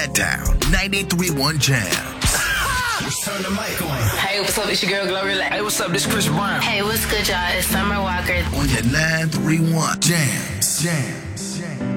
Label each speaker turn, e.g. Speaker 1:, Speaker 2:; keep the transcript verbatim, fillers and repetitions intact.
Speaker 1: that down. ninety-three point one Jams.
Speaker 2: Let's turn the mic on.
Speaker 3: Hey, what's up? It's your girl Glorilla.
Speaker 2: Hey, what's up? This Chris Brown.
Speaker 4: Hey, what's good, y'all? It's Summer Walker.
Speaker 1: On your nine three one Jams. Jams.